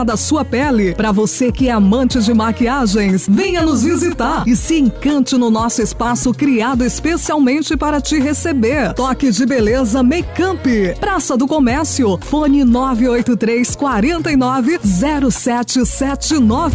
da sua pele. Para você que é amante de maquiagens, venha nos visitar e se encante no nosso espaço criado especialmente para te receber. Toque de Beleza Makeup, Praça do Comércio, fone 983 49 0779.